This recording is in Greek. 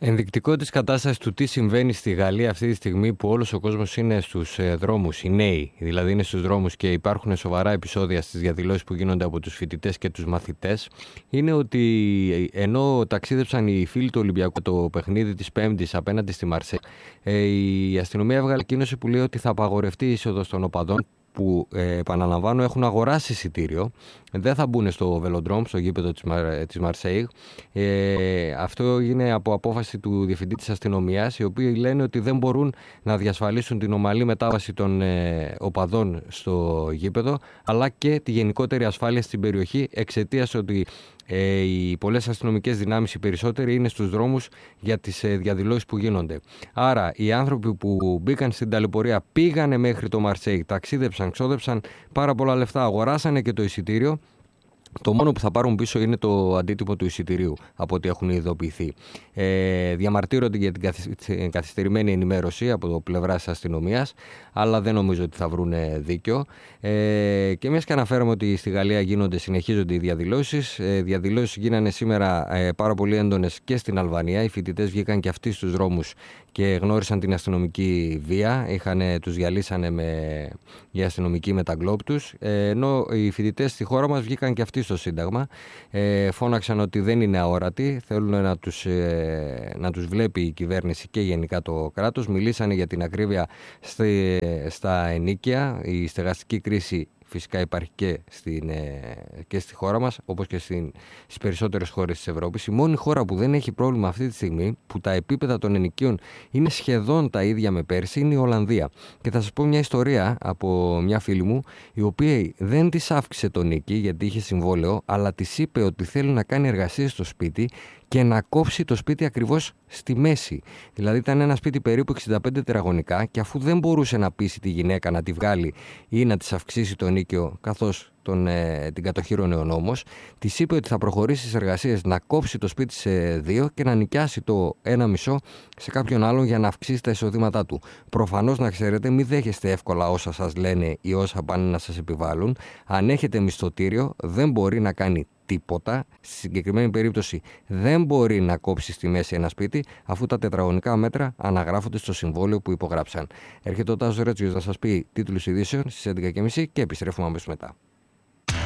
Ενδεικτικό της κατάστασης του τι συμβαίνει στη Γαλλία αυτή τη στιγμή που όλος ο κόσμος είναι στους δρόμους, οι νέοι δηλαδή είναι στους δρόμους και υπάρχουν σοβαρά επεισόδια στις διαδηλώσεις που γίνονται από τους φοιτητές και τους μαθητές, είναι ότι ενώ ταξίδεψαν οι φίλοι του Ολυμπιακού το παιχνίδι της Πέμπτης απέναντι στη Μαρσέη, η αστυνομία έβγαλε ανακοίνωση που λέει ότι θα απαγορευτεί η είσοδος των οπαδών που, επαναλαμβάνω, έχουν αγοράσει εισιτήριο, δεν θα μπουν στο Βελοντρόμ, στο γήπεδο της Μαρσέιγ. Αυτό είναι από απόφαση του Διευθυντή της Αστυνομίας, οι οποίοι λένε ότι δεν μπορούν να διασφαλίσουν την ομαλή μετάβαση των οπαδών στο γήπεδο, αλλά και τη γενικότερη ασφάλεια στην περιοχή, εξαιτίας ότι οι πολλές αστυνομικές δυνάμεις, οι περισσότεροι, είναι στους δρόμους για τις διαδηλώσεις που γίνονται. Άρα οι άνθρωποι που μπήκαν στην ταλαιπωρία πήγανε μέχρι το Μαρσέιγ, ταξίδεψαν, ξόδεψαν πάρα πολλά λεφτά, αγοράσανε και το εισιτήριο. Το μόνο που θα πάρουν πίσω είναι το αντίτυπο του εισιτηρίου, από ό,τι έχουν ειδοποιηθεί. Διαμαρτύρονται για την καθυστερημένη ενημέρωση από το πλευρά της αστυνομίας, αλλά δεν νομίζω ότι θα βρουν δίκιο. Και μιας και αναφέραμε ότι στη Γαλλία συνεχίζονται οι διαδηλώσεις. Διαδηλώσεις γίνανε σήμερα πάρα πολύ έντονες και στην Αλβανία. Οι φοιτητές βγήκαν και αυτοί στους δρόμους και γνώρισαν την αστυνομική βία. Τους διαλύσανε οι αστυνομικοί με τα γκλόπ τους. Ενώ οι φοιτητές στη χώρα μας βγήκαν και αυτοί στο Σύνταγμα. Φώναξαν ότι δεν είναι αόρατοι, θέλουν να τους βλέπει η κυβέρνηση και γενικά το κράτος. Μιλήσανε για την ακρίβεια στα ενοίκια. Η στεγαστική κρίση φυσικά υπάρχει και στη χώρα μας, όπως και στις περισσότερες χώρες της Ευρώπης. Η μόνη χώρα που δεν έχει πρόβλημα αυτή τη στιγμή, που τα επίπεδα των ενοικίων είναι σχεδόν τα ίδια με πέρσι, είναι η Ολλανδία. Και θα σας πω μια ιστορία από μια φίλη μου, η οποία δεν της αύξησε το νοίκη γιατί είχε συμβόλαιο, αλλά της είπε ότι θέλει να κάνει εργασίες στο σπίτι και να κόψει το σπίτι ακριβώς στη μέση. Δηλαδή ήταν ένα σπίτι περίπου 65 τετραγωνικά και αφού δεν μπορούσε να πείσει τη γυναίκα να τη βγάλει ή να της αυξήσει το νίκιο καθώς την κατοχύρωνε ο νόμος, της είπε ότι θα προχωρήσει στις εργασίες να κόψει το σπίτι σε δύο και να νοικιάσει το ένα μισό σε κάποιον άλλον για να αυξήσει τα εισοδήματά του. Προφανώς, να ξέρετε, μην δέχεστε εύκολα όσα σας λένε ή όσα πάνε να σας επιβάλλουν. Αν έχετε μισθωτήριο, δεν μπορεί να κάνει τίποτα. Στη συγκεκριμένη περίπτωση δεν μπορεί να κόψει στη μέση ένα σπίτι, αφού τα τετραγωνικά μέτρα αναγράφονται στο συμβόλαιο που υπογράψαν. Έρχεται ο Τάσος Ρέτσιος να σας πει τίτλους ειδήσεων στις 11.30 και επιστρέφουμε αμέσως μετά.